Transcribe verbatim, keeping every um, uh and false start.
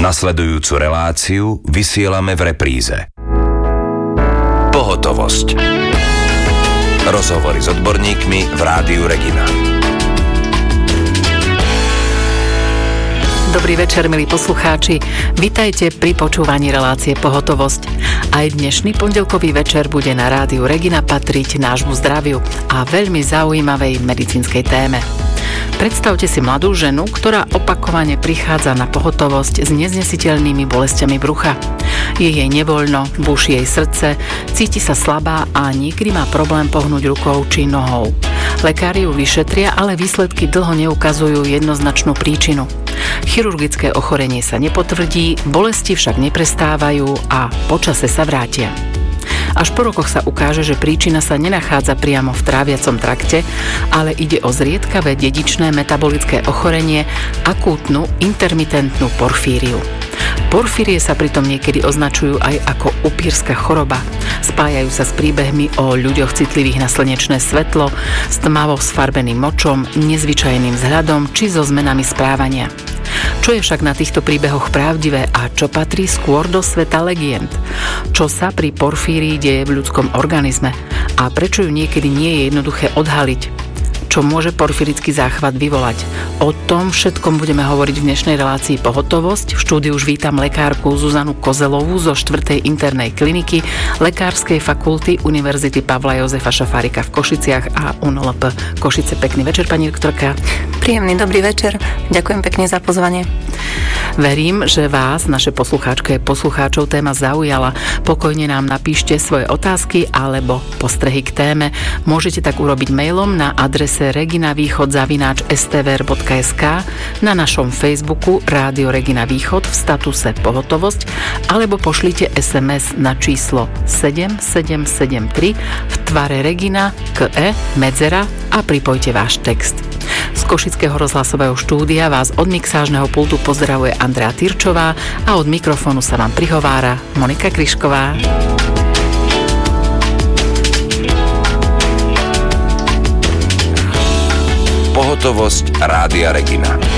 Nasledujúcu reláciu vysielame v repríze. Pohotovosť. Rozhovory s odborníkmi v Rádiu Regina. Dobrý večer, milí poslucháči. Vitajte pri počúvaní relácie Pohotovosť. Aj dnešný pondelkový večer bude na Rádiu Regina patriť nášmu zdraviu a veľmi zaujímavej medicínskej téme. Predstavte si mladú ženu, ktorá opakovane prichádza na pohotovosť s neznesiteľnými bolestiami brucha. Je jej nevoľno, buší jej srdce, cíti sa slabá a niekedy má problém pohnúť rukou či nohou. Lekári ju vyšetria, ale výsledky dlho neukazujú jednoznačnú príčinu. Chirurgické ochorenie sa nepotvrdí, bolesti však neprestávajú a počase sa vrátia. Až po rokoch sa ukáže, že príčina sa nenachádza priamo v tráviacom trakte, ale ide o zriedkavé dedičné metabolické ochorenie, akútnu intermitentnú porfíriu. Porfírie sa pritom niekedy označujú aj ako upírska choroba. Spájajú sa s príbehmi o ľuďoch citlivých na slnečné svetlo, s tmavo sfarbeným močom, nezvyčajným vzhľadom či so zmenami správania. Čo je však na týchto príbehoch pravdivé a čo patrí skôr do sveta legend? Čo sa pri porfírii deje v ľudskom organizme a prečo ju niekedy nie je jednoduché odhaliť? Čo môže porfirický záchvat vyvolať? O tom všetkom budeme hovoriť v dnešnej relácii Pohotovosť. V štúdiu už vítam lekárku Zuzanu Kozelovú zo štvrtej internej kliniky Lekárskej fakulty Univerzity Pavla Jozefa Šafárika v Košiciach a U N L P Košice. Pekný večer, pani doktorka. Príjemný dobrý večer. Ďakujem pekne za pozvanie. Verím, že vás, naše poslucháčky a poslucháčov, téma zaujala. Pokojne nám napíšte svoje otázky alebo postrehy k téme. Môžete tak urobiť mailom na adrese reginavýchod zavináč es té vé er bodka es ká, na našom Facebooku Rádio Regina Východ v statuse Pohotovosť alebo pošlite es em es na číslo sedem sedem sedem tri v tvare Regina, ká é, medzera a pripojte váš text. Z Košického rozhlasového štúdia vás od mixážneho pultu pozdravuje Andrea Tyrčová a od mikrofónu sa vám prihovára Monika Kryšková. Pohotovosť Rádia Regina.